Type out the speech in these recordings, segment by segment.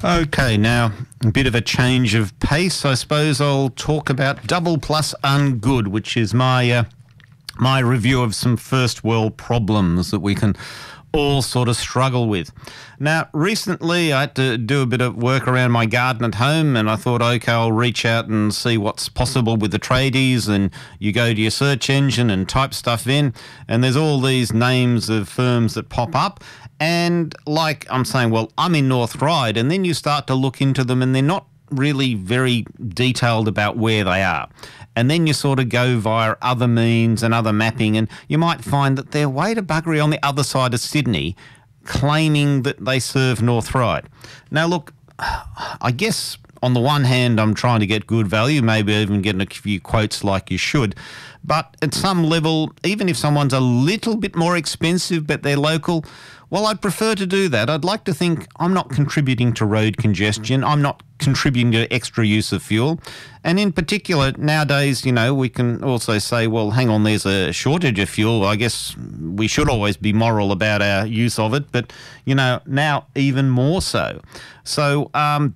Okay, now a bit of a change of pace. I suppose I'll talk about Double Plus Ungood, which is my review of some first world problems that we can all sort of struggle with. Now, recently I had to do a bit of work around my garden at home, and I thought, okay, I'll reach out and see what's possible with the tradies. And you go to your search engine and type stuff in, and there's all these names of firms that pop up. And like I'm saying, well, I'm in North Ryde, and then you start to look into them and they're not really very detailed about where they are. And then you sort of go via other means and other mapping, and you might find that they're way to buggery on the other side of Sydney, claiming that they serve North Ryde. Now, look, I guess on the one hand, I'm trying to get good value, maybe even getting a few quotes like you should. But at some level, even if someone's a little bit more expensive but they're local, well, I'd prefer to do that. I'd like to think I'm not contributing to road congestion. I'm not contributing to extra use of fuel. And in particular, nowadays, we can also say, well, hang on, there's a shortage of fuel. I guess we should always be moral about our use of it. But, now even more so. So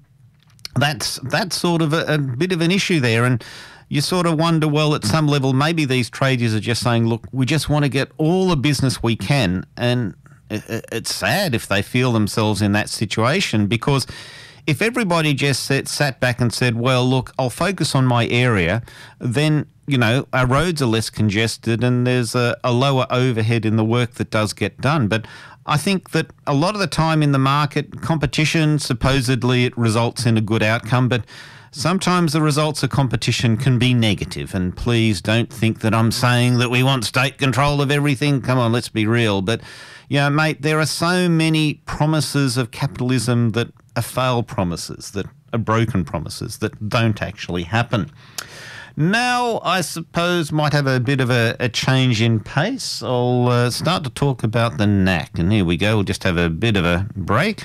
that's sort of a bit of an issue there. And you sort of wonder, well, at some level, maybe these traders are just saying, look, we just want to get all the business we can. And it's sad if they feel themselves in that situation, because if everybody just sat back and said, well, look, I'll focus on my area, then, our roads are less congested and there's a lower overhead in the work that does get done. But I think that a lot of the time in the market, competition, supposedly it results in a good outcome, but sometimes the results of competition can be negative. And please don't think that I'm saying that we want state control of everything. Come on, let's be real. But, mate, there are so many promises of capitalism that are failed promises, that are broken promises, that don't actually happen. Now, I suppose, might have a bit of a change in pace. I'll start to talk about the NAC. And here we go. We'll just have a bit of a break.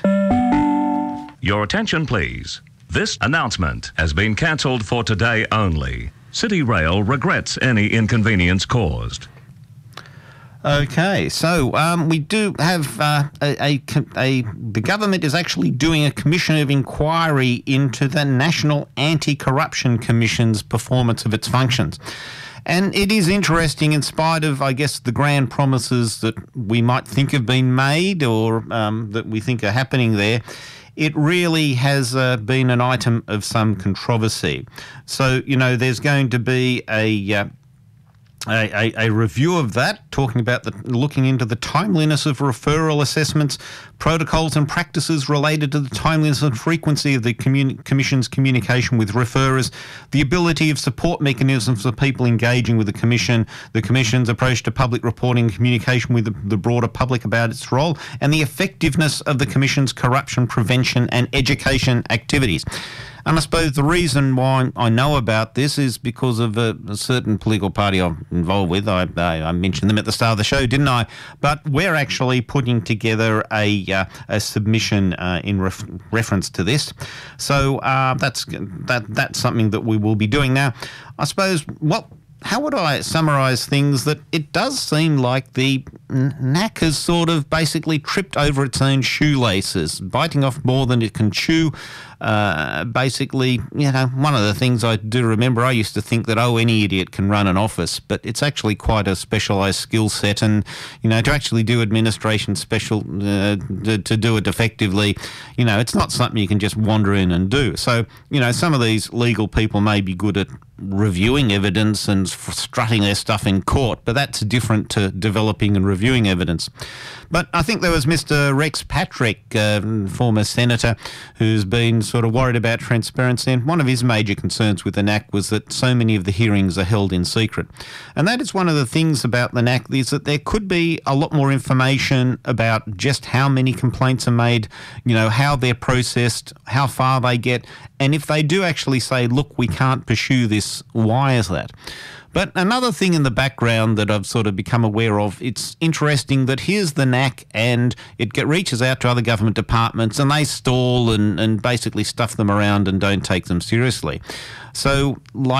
Your attention, please. This announcement has been cancelled for today only. City Rail regrets any inconvenience caused. Okay, so we do have the government is actually doing a commission of inquiry into the National Anti-Corruption Commission's performance of its functions. And it is interesting, in spite of, I guess, the grand promises that we might think have been made or that we think are happening there, it really has been an item of some controversy. So, there's going to be a review of that, talking about looking into the timeliness of referral assessments, protocols and practices related to the timeliness and frequency of the Commission's communication with referrers, the ability of support mechanisms for people engaging with the Commission's approach to public reporting and communication with the broader public about its role, and the effectiveness of the Commission's corruption prevention and education activities. And I suppose the reason why I know about this is because of a certain political party I'm involved with. I mentioned them at the start of the show, didn't I? But we're actually putting together a submission in reference to this. So that's something that we will be doing. Now, I suppose how would I summarise things? That it does seem like the NAC has sort of basically tripped over its own shoelaces, biting off more than it can chew. Basically, one of the things I do remember, I used to think that, any idiot can run an office, but it's actually quite a specialised skill set. And, to actually do administration to do it effectively, it's not something you can just wander in and do. So, some of these legal people may be good at reviewing evidence and strutting their stuff in court, but that's different to developing and reviewing evidence. But I think there was Mr. Rex Patrick, former senator, who's been sort of worried about transparency, and one of his major concerns with the NAC was that so many of the hearings are held in secret. And that is one of the things about the NAC, is that there could be a lot more information about just how many complaints are made, how they're processed, how far they get, and if they do actually say, look, we can't pursue this, why is that? But another thing in the background that I've sort of become aware of, it's interesting that here's the NAC and it reaches out to other government departments and they stall and basically stuff them around and don't take them seriously. So,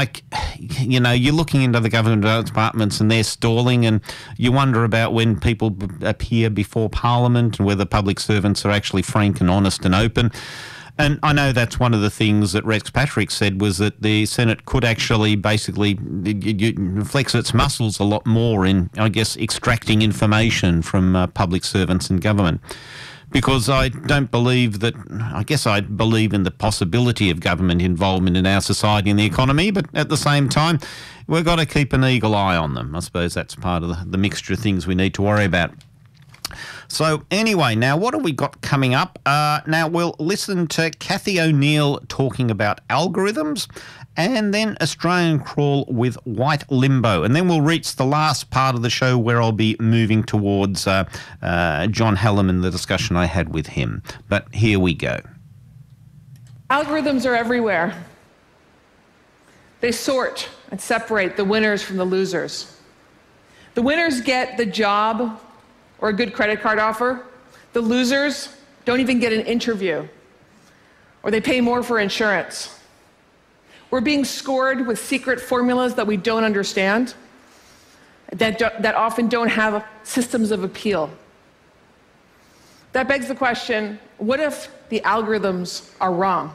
you're looking into the government departments and they're stalling, and you wonder about when people appear before Parliament and whether public servants are actually frank and honest and open. And I know that's one of the things that Rex Patrick said, was that the Senate could actually basically flex its muscles a lot more in, I guess, extracting information from public servants and government. Because I don't believe that, I guess I believe in the possibility of government involvement in our society and the economy, but at the same time, we've got to keep an eagle eye on them. I suppose that's part of the mixture of things we need to worry about. So anyway, now what have we got coming up? Now we'll listen to Cathy O'Neill talking about algorithms, and then Australian Crawl with White Limbo. And then we'll reach the last part of the show where I'll be moving towards John Hallam and the discussion I had with him. But here we go. Algorithms are everywhere. They sort and separate the winners from the losers. The winners get the job or a good credit card offer. The losers don't even get an interview, or they pay more for insurance. We're being scored with secret formulas that we don't understand, that often don't have systems of appeal. That begs the question, what if the algorithms are wrong?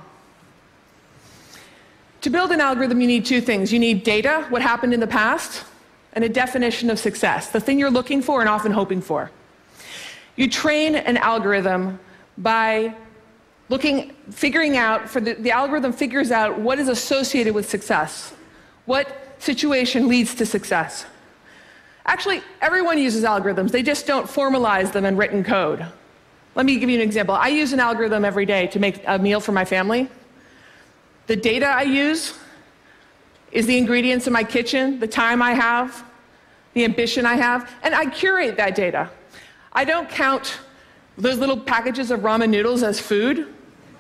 To build an algorithm, you need two things. You need data, what happened in the past, and a definition of success, the thing you're looking for and often hoping for. You train an algorithm by figuring out, the algorithm figures out what is associated with success, what situation leads to success. Actually, everyone uses algorithms, they just don't formalize them in written code. Let me give you an example. I use an algorithm every day to make a meal for my family. The data I use is the ingredients in my kitchen, the time I have, the ambition I have, and I curate that data. I don't count those little packages of ramen noodles as food.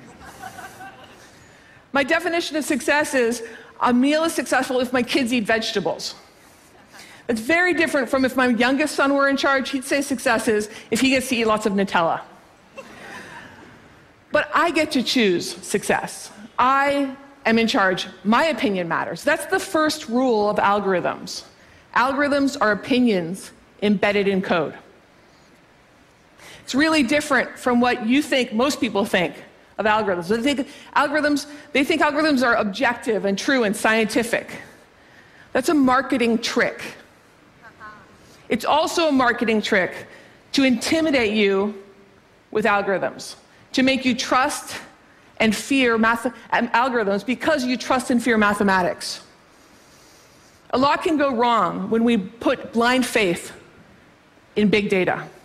My definition of success is a meal is successful if my kids eat vegetables. It's very different from if my youngest son were in charge. He'd say success is if he gets to eat lots of Nutella. But I get to choose success. I am in charge. My opinion matters. That's the first rule of algorithms. Algorithms are opinions embedded in code. It's really different from what you think most people think of algorithms. They think algorithms are objective and true and scientific. That's a marketing trick. It's also a marketing trick to intimidate you with algorithms, to make you trust and fear algorithms because you trust and fear mathematics. A lot can go wrong when we put blind faith in big data.